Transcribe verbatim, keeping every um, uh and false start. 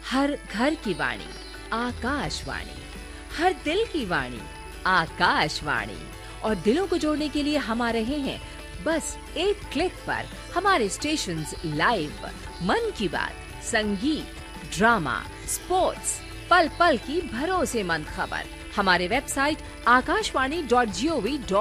हर घर की वाणी आकाशवाणी, हर दिल की वाणी आकाशवाणी। और दिलों को जोड़ने के लिए हम आ रहे हैं बस एक क्लिक पर। हमारे स्टेशंस लाइव, मन की बात, संगीत, ड्रामा, स्पोर्ट्स, पल पल की भरोसेमंद खबर। हमारे website Akashvani dot G O V